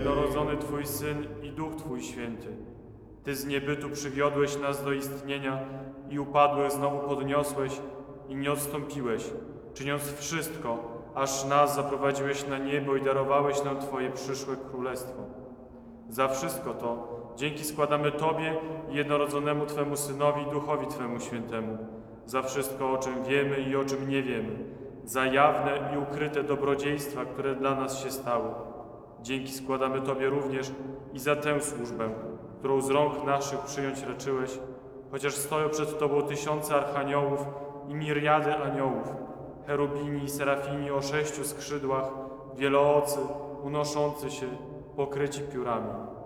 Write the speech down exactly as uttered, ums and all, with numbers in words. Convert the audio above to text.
jednorodzony Twój Syn i Duch Twój Święty. Ty z niebytu przywiodłeś nas do istnienia i upadłych znowu podniosłeś i nie odstąpiłeś, czyniąc wszystko, aż nas zaprowadziłeś na niebo i darowałeś nam Twoje przyszłe królestwo. Za wszystko to dzięki składamy Tobie i jednorodzonemu Twemu Synowi i Duchowi Twemu Świętemu, za wszystko, o czym wiemy i o czym nie wiemy, za jawne i ukryte dobrodziejstwa, które dla nas się stały. Dzięki składamy Tobie również i za tę służbę, którą z rąk naszych przyjąć raczyłeś, chociaż stoją przed Tobą tysiące archaniołów i miriady aniołów, cherubini i serafini o sześciu skrzydłach, wieloocy, unoszący się, pokryci piórami.